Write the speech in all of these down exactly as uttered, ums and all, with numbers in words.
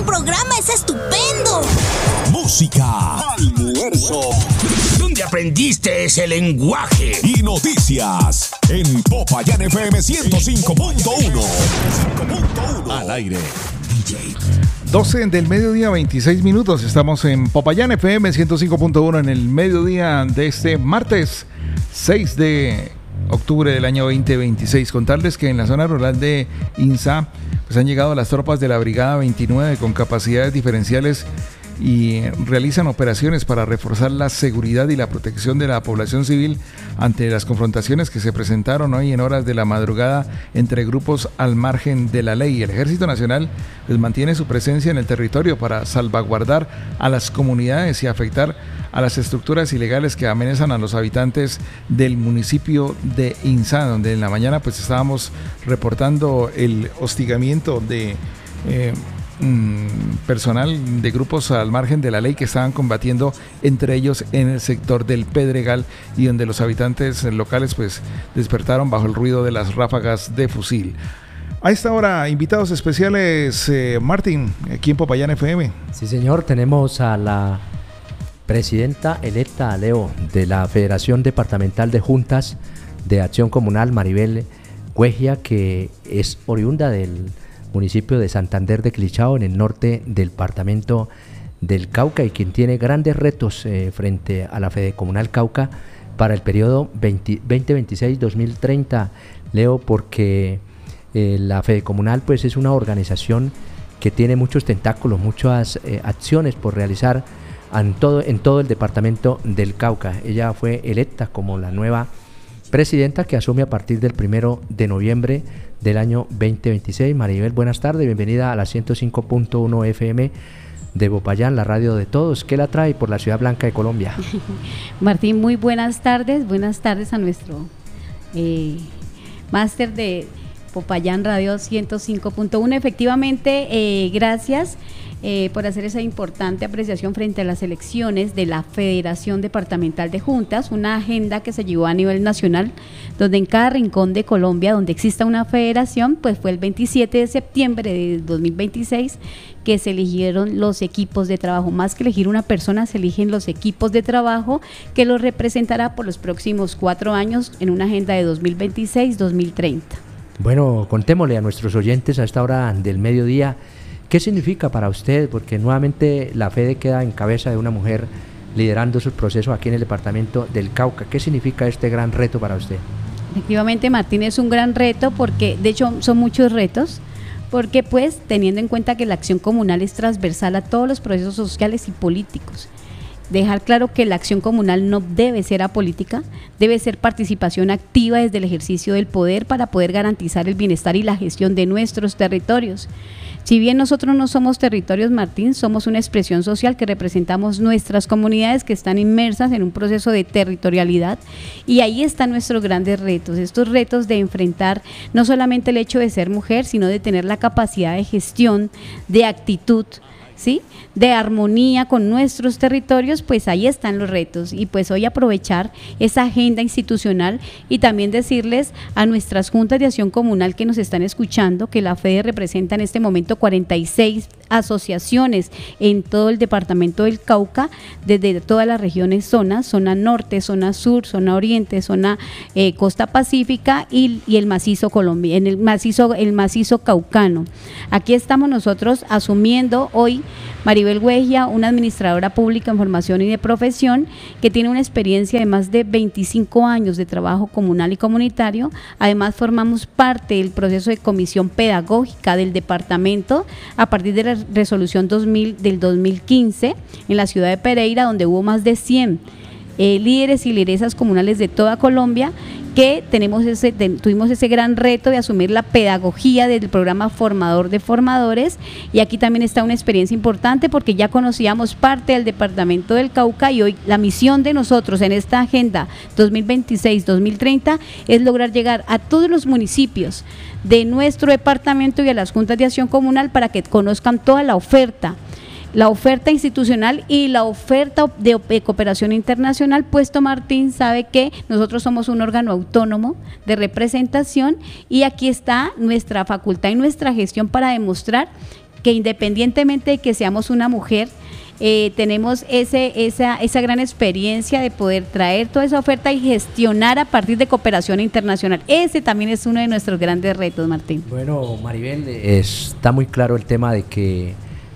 programa es estupendo. Música, almuerzo, ¿dónde aprendiste ese lenguaje? Y noticias en Popayán F M ciento cinco punto uno. Al aire. D J. doce del mediodía, veintiséis minutos. Estamos en Popayán F M ciento cinco punto uno en el mediodía de este martes seis de octubre del año veinte veintiséis. Contarles que en la zona rural de Insa pues han llegado las tropas de la Brigada veintinueve con capacidades diferenciales y realizan operaciones para reforzar la seguridad y la protección de la población civil ante las confrontaciones que se presentaron hoy en horas de la madrugada entre grupos al margen de la ley. El Ejército Nacional pues, mantiene su presencia en el territorio para salvaguardar a las comunidades y afectar a las estructuras ilegales que amenazan a los habitantes del municipio de Insa, donde en la mañana pues estábamos reportando el hostigamiento de eh, personal de grupos al margen de la ley que estaban combatiendo entre ellos en el sector del Pedregal y donde los habitantes locales pues despertaron bajo el ruido de las ráfagas de fusil. A esta hora, invitados especiales, eh, Martín, aquí en Popayán F M. Sí, señor, tenemos a la presidenta electa, Leo, de la Federación Departamental de Juntas de Acción Comunal, Maribel Guejia, que es oriunda del municipio de Santander de Clichao, en el norte del departamento del Cauca, y quien tiene grandes retos eh, frente a la Fede Comunal Cauca para el periodo veinte veintiséis a dos mil treinta, Leo, porque eh, la Fede Comunal pues, es una organización que tiene muchos tentáculos, muchas eh, acciones por realizar en todo, en todo el departamento del Cauca. Ella fue electa como la nueva presidenta que asume a partir del primero de noviembre del año veinte veintiséis. Maribel, buenas tardes, bienvenida a la ciento cinco punto uno F M de Popayán, la radio de todos. ¿Qué la trae por la Ciudad Blanca de Colombia? Martín, muy buenas tardes, buenas tardes a nuestro eh, máster de Popayán Radio ciento cinco punto uno. Efectivamente, eh, gracias Eh, por hacer esa importante apreciación frente a las elecciones de la Federación Departamental de Juntas, una agenda que se llevó a nivel nacional, donde en cada rincón de Colombia donde exista una federación, pues fue el veintisiete de septiembre de dos mil veintiséis que se eligieron los equipos de trabajo. Más que elegir una persona, se eligen los equipos de trabajo que los representará por los próximos cuatro años en una agenda de dos mil veintiséis a dos mil treinta. Bueno, contémosle a nuestros oyentes a esta hora del mediodía, ¿qué significa para usted? Porque nuevamente la Fede queda en cabeza de una mujer liderando sus procesos aquí en el departamento del Cauca. ¿Qué significa este gran reto para usted? Efectivamente, Martín, es un gran reto porque, de hecho, son muchos retos, porque pues teniendo en cuenta que la acción comunal es transversal a todos los procesos sociales y políticos. Dejar claro que la acción comunal no debe ser apolítica, debe ser participación activa desde el ejercicio del poder para poder garantizar el bienestar y la gestión de nuestros territorios. Si bien nosotros no somos territorios, Martín, somos una expresión social que representamos nuestras comunidades que están inmersas en un proceso de territorialidad, y ahí están nuestros grandes retos, estos retos de enfrentar no solamente el hecho de ser mujer, sino de tener la capacidad de gestión, de actitud, ¿sí?, de armonía con nuestros territorios. Pues ahí están los retos, y pues hoy aprovechar esa agenda institucional y también decirles a nuestras juntas de acción comunal que nos están escuchando que la Fede representa en este momento cuarenta y seis asociaciones en todo el departamento del Cauca, desde todas las regiones, zonas, zona norte, zona sur, zona oriente, zona eh, costa pacífica y, y el macizo Colombia, en el macizo, el macizo caucano. Aquí estamos nosotros asumiendo hoy Maribel Guejia, una administradora pública en formación y de profesión, que tiene una experiencia de más de veinticinco años de trabajo comunal y comunitario. Además, formamos parte del proceso de comisión pedagógica del departamento a partir de la resolución dos mil del dos mil quince en la ciudad de Pereira, donde hubo más de cien eh, líderes y lideresas comunales de toda Colombia que tenemos ese, de, tuvimos ese gran reto de asumir la pedagogía del programa Formador de Formadores, y aquí también está una experiencia importante porque ya conocíamos parte del departamento del Cauca, y hoy la misión de nosotros en esta agenda dos mil veintiséis a dos mil treinta es lograr llegar a todos los municipios de nuestro departamento y a las juntas de acción comunal para que conozcan toda la oferta la oferta institucional y la oferta de, de cooperación internacional, puesto Martín sabe que nosotros somos un órgano autónomo de representación, y aquí está nuestra facultad y nuestra gestión para demostrar que independientemente de que seamos una mujer, Eh, tenemos ese, esa, esa gran experiencia de poder traer toda esa oferta y gestionar a partir de cooperación internacional. Ese también es uno de nuestros grandes retos, Martín. Bueno, Maribel, está muy claro el tema de que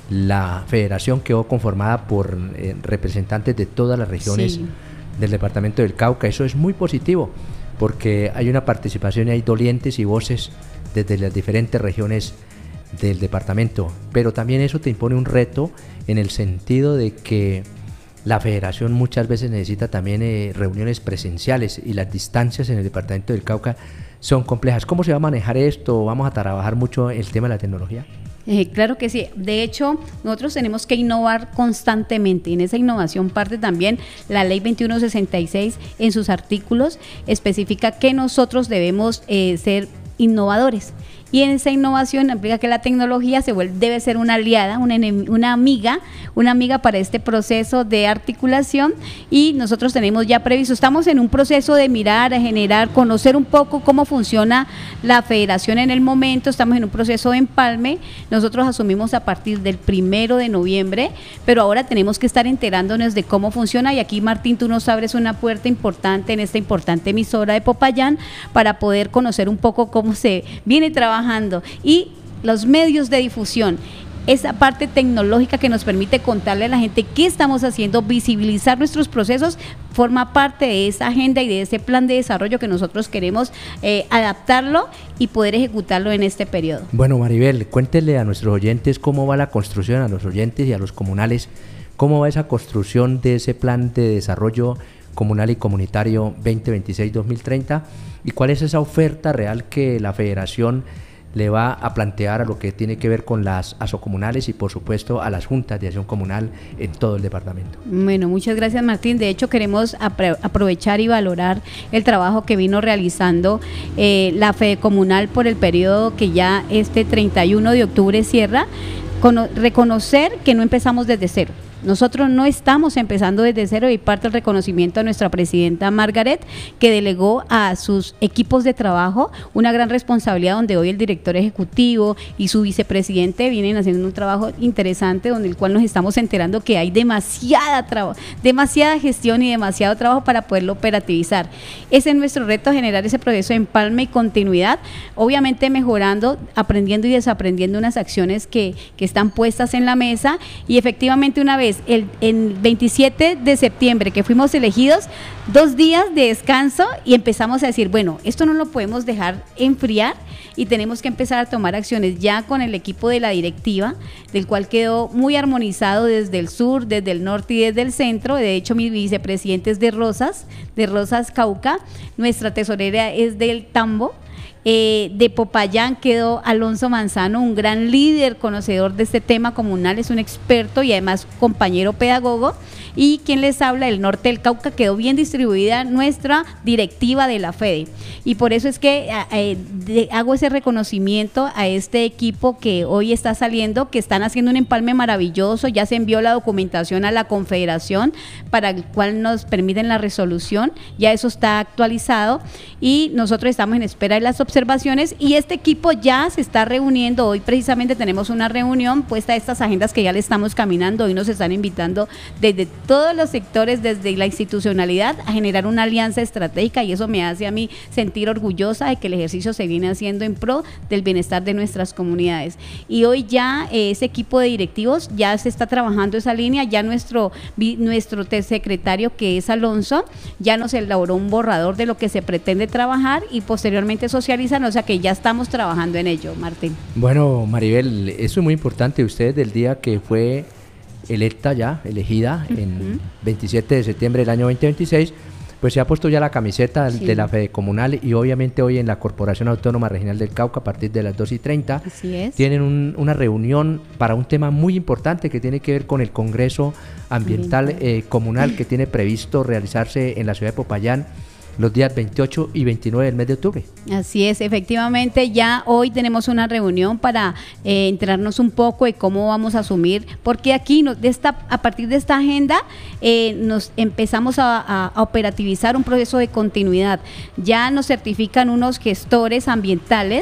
la federación quedó conformada por eh, representantes de todas las regiones sí. del departamento del Cauca. Eso es muy positivo porque hay una participación y hay dolientes y voces desde las diferentes regiones del departamento, pero también eso te impone un reto en el sentido de que la federación muchas veces necesita también eh, reuniones presenciales y las distancias en el departamento del Cauca son complejas. ¿Cómo se va a manejar esto? ¿Vamos a trabajar mucho el tema de la tecnología? Eh, claro que sí. De hecho, nosotros tenemos que innovar constantemente y en esa innovación parte también la ley veintiuno sesenta y seis en sus artículos especifica que nosotros debemos eh, ser innovadores. Y en esa innovación implica que la tecnología se vuelve, debe ser una aliada, una, una amiga, una amiga para este proceso de articulación y nosotros tenemos ya previsto, estamos en un proceso de mirar, a generar, conocer un poco cómo funciona la federación en el momento, estamos en un proceso de empalme, nosotros asumimos a partir del primero de noviembre, pero ahora tenemos que estar enterándonos de cómo funciona y aquí Martín, tú nos abres una puerta importante en esta importante emisora de Popayán para poder conocer un poco cómo se viene trabajando y los medios de difusión, esa parte tecnológica que nos permite contarle a la gente qué estamos haciendo, visibilizar nuestros procesos, forma parte de esa agenda y de ese plan de desarrollo que nosotros queremos eh, adaptarlo y poder ejecutarlo en este periodo. Bueno, Maribel, cuéntele a nuestros oyentes cómo va la construcción, a los oyentes y a los comunales, cómo va esa construcción de ese plan de desarrollo comunal y comunitario veinte veintiséis dos mil treinta y cuál es esa oferta real que la federación le va a plantear a lo que tiene que ver con las asocomunales y por supuesto a las juntas de acción comunal en todo el departamento. Bueno, muchas gracias Martín. De hecho queremos apro- aprovechar y valorar el trabajo que vino realizando eh, la Fede Comunal por el periodo que ya este treinta y uno de octubre cierra, con, reconocer que no empezamos desde cero. Nosotros no estamos empezando desde cero y parte del reconocimiento a nuestra presidenta Margaret, que delegó a sus equipos de trabajo una gran responsabilidad, donde hoy el director ejecutivo y su vicepresidente vienen haciendo un trabajo interesante, donde el cual nos estamos enterando que hay demasiada trabajo, demasiada gestión y demasiado trabajo para poderlo operativizar. Ese es nuestro reto, generar ese proceso de empalme y continuidad, obviamente mejorando, aprendiendo y desaprendiendo unas acciones que, que están puestas en la mesa y efectivamente una vez El, el veintisiete de septiembre que fuimos elegidos, dos días de descanso y empezamos a decir, bueno, esto no lo podemos dejar enfriar y tenemos que empezar a tomar acciones ya con el equipo de la directiva, del cual quedó muy armonizado desde el sur, desde el norte y desde el centro. De hecho, mi vicepresidente es de Rosas, de Rosas Cauca, nuestra tesorera es del Tambo. Eh, de Popayán quedó Alonso Manzano, un gran líder, conocedor de este tema comunal, es un experto y además compañero pedagogo. Y quien les habla, el norte del Cauca, quedó bien distribuida nuestra directiva de la FEDE. Y por eso es que eh, de, hago ese reconocimiento a este equipo que hoy está saliendo, que están haciendo un empalme maravilloso, ya se envió la documentación a la Confederación para el cual nos permiten la resolución, ya eso está actualizado y nosotros estamos en espera de las observaciones y este equipo ya se está reuniendo. Hoy precisamente tenemos una reunión puesta a estas agendas que ya le estamos caminando, hoy nos están invitando desde todos los sectores, desde la institucionalidad, a generar una alianza estratégica y eso me hace a mí sentir orgullosa de que el ejercicio se viene haciendo en pro del bienestar de nuestras comunidades. Y hoy ya eh, ese equipo de directivos ya se está trabajando esa línea, ya nuestro, nuestro secretario que es Alonso, ya nos elaboró un borrador de lo que se pretende trabajar y posteriormente socializan, o sea que ya estamos trabajando en ello, Martín. Bueno, Maribel, eso es muy importante, usted del día que fue electa ya, elegida uh-huh. en veintisiete de septiembre del año veinte veintiséis, pues se ha puesto ya la camiseta sí. de la Fede Comunal y obviamente hoy en la Corporación Autónoma Regional del Cauca a partir de las dos y treinta Así es. tienen un, una reunión para un tema muy importante que tiene que ver con el Congreso Ambiental, Ambiental. Eh, Comunal que tiene previsto realizarse en la ciudad de Popayán los días veintiocho y veintinueve del mes de octubre. Así es, efectivamente ya hoy tenemos una reunión para eh, enterarnos un poco de cómo vamos a asumir, porque aquí no, de esta, a partir de esta agenda eh, nos empezamos a, a, a operativizar un proceso de continuidad. Ya nos certifican unos gestores ambientales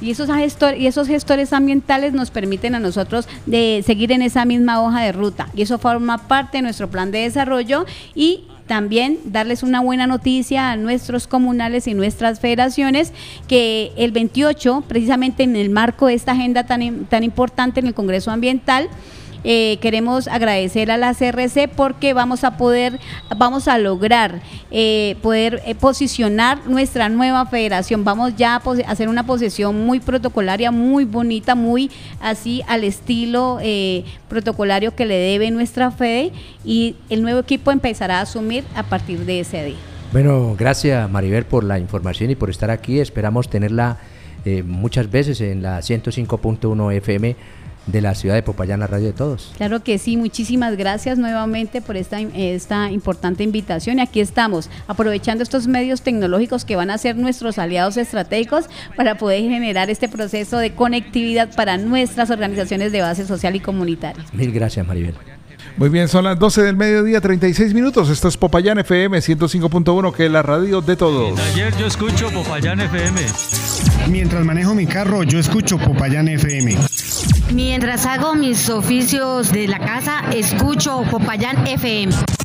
Y esos, gestor, y esos gestores ambientales nos permiten a nosotros de seguir en esa misma hoja de ruta. Y eso forma parte de nuestro plan de desarrollo y también darles una buena noticia a nuestros comunales y nuestras federaciones que el veintiocho, precisamente en el marco de esta agenda tan, tan importante en el Congreso Ambiental, Eh, queremos agradecer a la C R C porque vamos a poder, vamos a lograr eh, poder eh, posicionar nuestra nueva federación. Vamos ya a hacer una posesión muy protocolaria, muy bonita, muy así al estilo eh, protocolario que le debe nuestra FEDE, y el nuevo equipo empezará a asumir a partir de ese día. Bueno, gracias Maribel por la información y por estar aquí. Esperamos tenerla eh, muchas veces en la ciento cinco punto uno F M de la ciudad de Popayán, la radio de todos. Claro que sí, muchísimas gracias nuevamente por esta, esta importante invitación, y aquí estamos aprovechando estos medios tecnológicos que van a ser nuestros aliados estratégicos para poder generar este proceso de conectividad para nuestras organizaciones de base social y comunitaria. Mil gracias, Maribel. Muy bien, son las doce del mediodía, treinta y seis minutos. Esto es Popayán F M ciento cinco punto uno, que es la radio de todos. Ayer yo escucho Popayán F M. Mientras manejo mi carro, yo escucho Popayán F M. Mientras hago mis oficios de la casa, escucho Popayán F M.